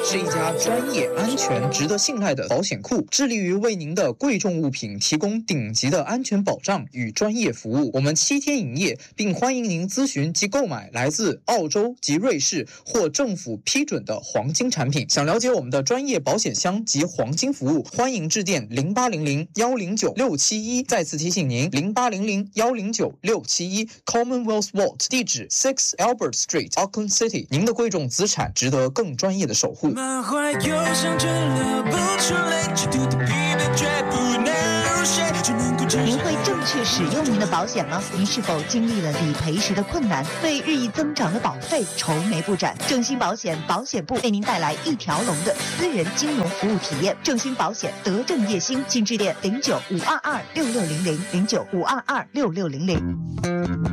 是一家专业、安全、值得信赖的保险库，致力于为您的贵重物品提供顶级的安全保障与专业服务。我们7天营业，并欢迎您咨询及购买来自澳洲及瑞士或政府批准的黄金产品。想了解我们的专业保险箱及黄金服务，欢迎致电0800-109-671。再次提醒您，0800-109-671 Commonwealth Vault， 地址6 Albert Street Auckland City。您的贵重资产值得更专业的守护。 满怀忧伤却流不出泪，极度的疲惫却不能入睡，只能够您会正确使用您的保险吗？您是否经历了理赔时的困难，为日益增长的保费愁眉不展？正兴保险保险部为您带来一条龙的私人金融服务体验。正兴保险德政叶兴，请致电09-522-6600 09-522-6600。